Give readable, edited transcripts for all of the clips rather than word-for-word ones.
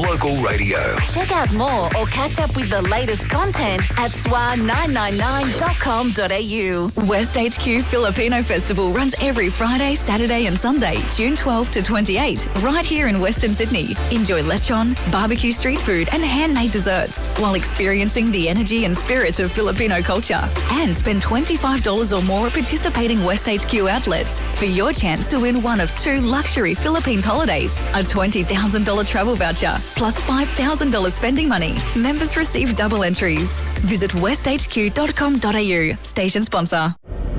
local radio. Check out more or catch up with the latest content at swa999.com.au. West HQ Filipino Festival runs every Friday, Saturday and Sunday, June 12 to 28, right here in Western Sydney. Enjoy lechon, barbecue street food and handmade desserts while experiencing the energy and spirit of Filipino culture. And spend $25 or more at participating West HQ outlets for your chance to win one of 2 luxury Philippines holidays, a $20,000 travel voucher, plus $5,000 spending money. Members receive double entries. Visit westhq.com.au. Station sponsor.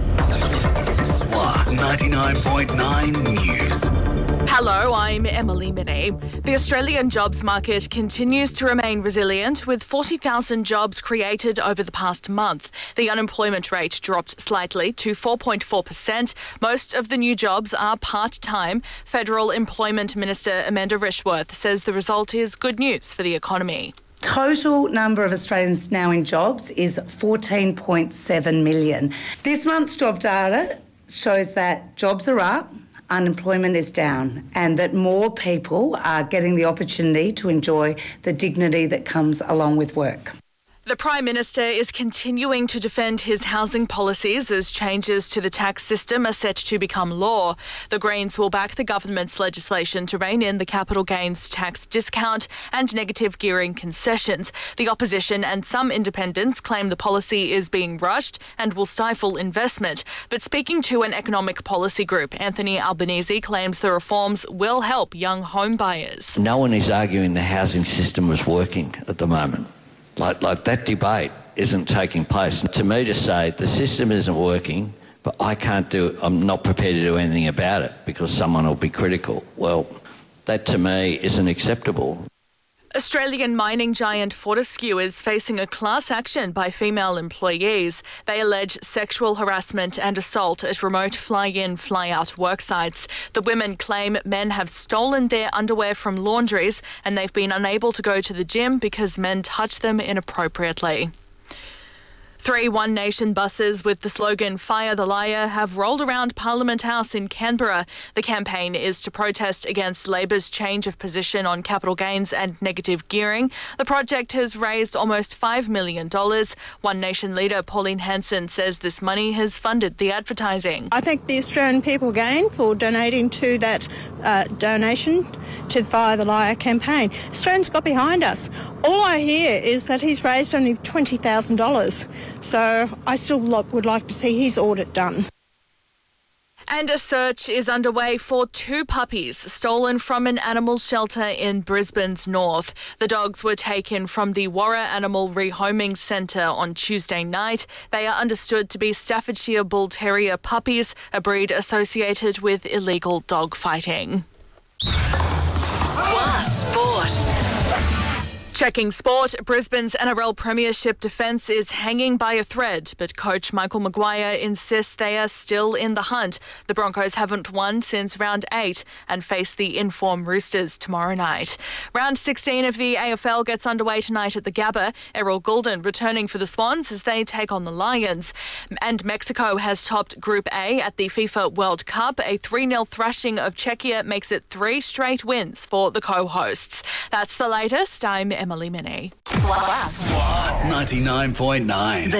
SWA 99.9 News. Hello, I'm Emily Minnie. The Australian jobs market continues to remain resilient with 40,000 jobs created over the past month. The unemployment rate dropped slightly to 4.4%. Most of the new jobs are part-time. Federal Employment Minister Amanda Rishworth says the result is good news for the economy. Total number of Australians now in jobs is 14.7 million. This month's job data shows that jobs are up, unemployment is down, and that more people are getting the opportunity to enjoy the dignity that comes along with work. The Prime Minister is continuing to defend his housing policies as changes to the tax system are set to become law. The Greens will back the government's legislation to rein in the capital gains tax discount and negative gearing concessions. The opposition and some independents claim the policy is being rushed and will stifle investment. But speaking to an economic policy group, Anthony Albanese claims the reforms will help young home buyers. No one is arguing the housing system is working at the moment. Like that debate isn't taking place. To me to say the system isn't working, but I'm not prepared to do anything about it because someone will be critical. Well, that to me isn't acceptable. Australian mining giant Fortescue is facing a class action by female employees. They allege sexual harassment and assault at remote fly-in, fly-out work sites. The women claim men have stolen their underwear from laundries and they've been unable to go to the gym because men touch them inappropriately. 3 One Nation buses with the slogan Fire the Liar have rolled around Parliament House in Canberra. The campaign is to protest against Labor's change of position on capital gains and negative gearing. The project has raised almost $5 million. One Nation leader Pauline Hanson says this money has funded the advertising. I thank the Australian people again for donating to that donation to the Fire the Liar campaign. Australians got behind us. All I hear is that he's raised only $20,000. So I still would like to see his audit done. And a search is underway for 2 puppies stolen from an animal shelter in Brisbane's north. The dogs were taken from the Warra Animal Rehoming Centre on Tuesday night. They are understood to be Staffordshire Bull Terrier puppies, a breed associated with illegal dog fighting. SWA Sport. Checking sport, Brisbane's NRL Premiership defence is hanging by a thread, but coach Michael Maguire insists they are still in the hunt. The Broncos haven't won since round 8 and face the in-form Roosters tomorrow night. Round 16 of the AFL gets underway tonight at the Gabba. Errol Goulden returning for the Swans as they take on the Lions. And Mexico has topped Group A at the FIFA World Cup. A 3-0 thrashing of Czechia makes it 3 straight wins for the co-hosts. That's the latest. I'm Emily Minnie. SWA 99.9.